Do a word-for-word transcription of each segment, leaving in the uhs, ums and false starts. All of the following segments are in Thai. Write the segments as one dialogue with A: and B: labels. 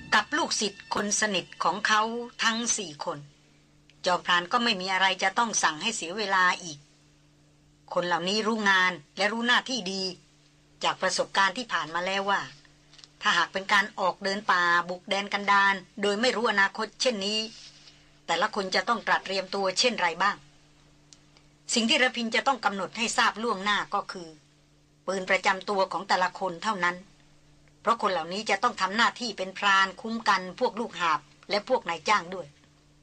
A: กับลูกศิษย์คนสนิทของเขาทั้งสี่คนจอมพรานก็ไม่มีอะไรจะต้องสั่งให้เสียเวลาอีกคนเหล่านี้รู้งานและรู้หน้าที่ดีจากประสบการณ์ที่ผ่านมาแล้วว่าถ้าหากเป็นการออกเดินป่าบุกแดนกันดารโดยไม่รู้อนาคตเช่นนี้แต่ละคนจะต้องตระเตรียมตัวเช่นไรบ้างสิ่งที่ระพินจะต้องกำหนดให้ทราบล่วงหน้าก็คือปืนประจำตัวของแต่ละคนเท่านั้นเพราะคนเหล่านี้จะต้องทำหน้าที่เป็นพรานคุ้มกันพวกลูกหาบและพวกนายจ้างด้วย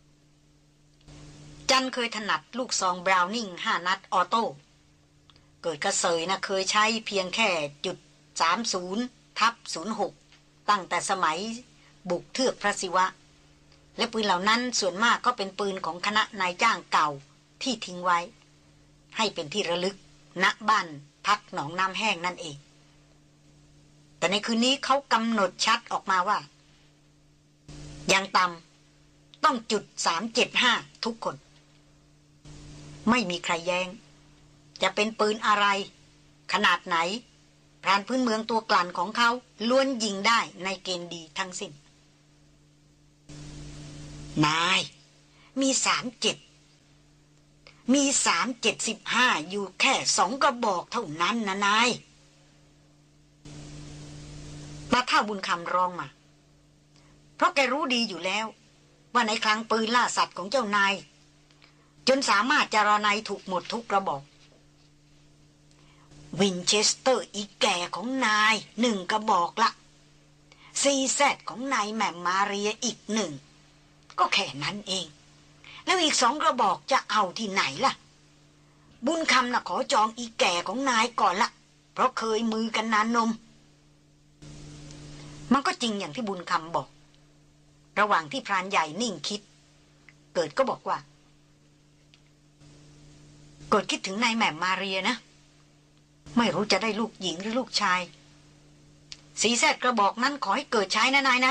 A: จันเคยถนัดลูกซองบราวนิงห้านัดออโต้เกิดกระเสยนะเคยใช้เพียงแค่จุดสามศูนย์ทับศูนย์หกตั้งแต่สมัยบุกเทือกพระศิวะและปืนเหล่านั้นส่วนมากก็เป็นปืนของคณะนายจ้างเก่าที่ทิ้งไว้ให้เป็นที่ระลึกณบ้านพักหนองน้ำแห้งนั่นเองแต่ในคืนนี้เขากำหนดชัดออกมาว่าอย่างต่ำต้องจุดสามเจ็ดห้าทุกคนไม่มีใครแย้งจะเป็นปืนอะไรขนาดไหนพรานพื้นเมืองตัวกลั่นของเขาล้วนยิงได้ในเกณฑ์ดีทั้งสิ้นนายมีสามเจ็ดมีสามเจ็ดสิบห้าอยู่แค่สองกระบอกเท่านั้นนะนายตาเท่าบุญคำร้องมาเพราะแกรู้ดีอยู่แล้วว่าในคลังปืนล่าสัตว์ของเจ้านายจนสามารถจารณัยถูกหมดทุกกระบอกวินเชสเตอร์อีแก่ของนายหนึ่งกระบอกละซีแซดของนายแม่มมาเรียอีกหนึ่งก็แค่นั้นเองแล้วอีกสองกระบอกจะเอาที่ไหนล่ะบุญคำน่ะขอจองอีแก่ของนายก่อนละเพราะเคยมือกันนานนมมันก็จริงอย่างที่บุญคำบอกระหว่างที่พรานใหญ่นิ่งคิดเกิดก็บอกว่าเกิดคิดถึงนายแม่มมาเรียนะไม่รู้จะได้ลูกหญิงหรือลูกชายสีแซดกระบอกนั้นขอให้เกิดชายนะนายนะ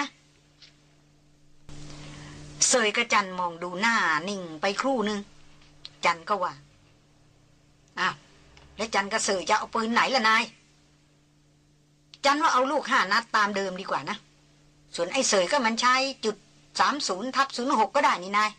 A: เสยกระจันมองดูหน้านิ่งไปครู่นึงจันก็ว่าอ้าวแล้วจันกระเสยจะเอาปืนไหนล่ะนายจันว่าเอาลูกห้านัดตามเดิมดีกว่านะส่วนไอ้เสยก็มันใช้จุดสามศูนย์ทับศูนย์หกก็ได้นี่นาย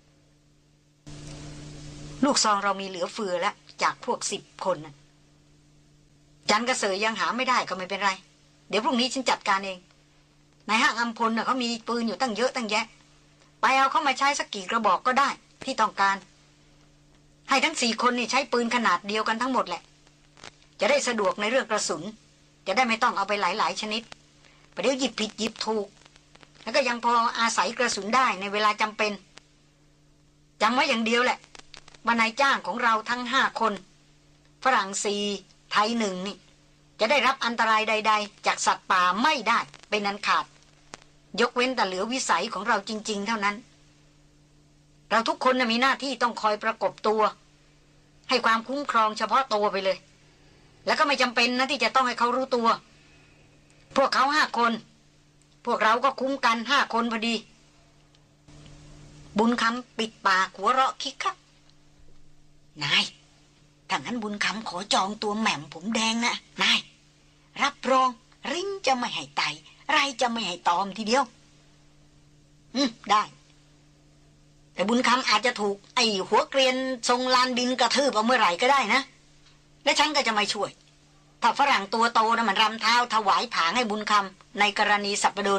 A: ลูกซองเรามีเหลือเฟือแล้วจากพวกสิบคนนะจันกระเสยยังหาไม่ได้ก็ไม่เป็นไรเดี๋ยวพรุ่งนี้ฉันจัดการเองในห้างอัมพลน่ะเขามีปืนอยู่ตั้งเยอะตั้งแยะไปเอาเข้ามาใช้สักกี่กระบอกก็ได้ที่ต้องการให้ทั้งสี่คนนี่ใช้ปืนขนาดเดียวกันทั้งหมดแหละจะได้สะดวกในเรื่องกระสุนจะได้ไม่ต้องเอาไปหลายๆชนิดประเดี๋ยวหยิบผิดหยิบถูกแล้วก็ยังพออาศัยกระสุนได้ในเวลาจำเป็นจำไว้อย่างเดียวแหละว่านายจ้างของเราทั้งห้าคนฝรั่งสี่ไทยหนึ่งนี่จะได้รับอันตรายใดๆจากสัตว์ป่าไม่ได้เป็นอันขาดยกเว้นแต่เหลือวิสัยของเราจริงๆเท่านั้นเราทุกคนนะมีหน้าที่ต้องคอยประกบตัวให้ความคุ้มครองเฉพาะตัวไปเลยแล้วก็ไม่จำเป็นนะที่จะต้องให้เขารู้ตัวพวกเขาห้าคนพวกเราก็คุ้มกันห้าคนพอดีบุญคำปิดปากหัวเราะคิกคักนายถ้างั้นบุญคำขอจองตัวแหม่มผมแดงนะนายรับรองริ้งจะไม่ให้ไตไรจะไม่ให้ตอมทีเดียวอืมได้แต่บุญคำอาจจะถูกไอ้หัวเกรียนทรงลานดินกระทืบเอาเมื่อไหร่ก็ได้นะและฉันก็จะไม่ช่วยถ้าฝรั่งตัวโตนะมันรำเท้าถวายผางให้บุญคำในกรณีสัปดน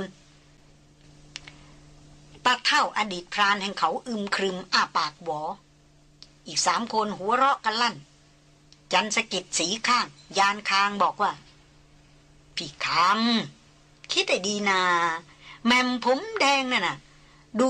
A: ตาเท่าอดีตพรานแห่งเขาอึมครึมอ้าปากหวออีกสามคนหัวเราะกันลั่นจันสกิดสีข้างยานคางบอกว่าพี่คำคิดแต่ดีนาแม่มผมแดงน่ะนะ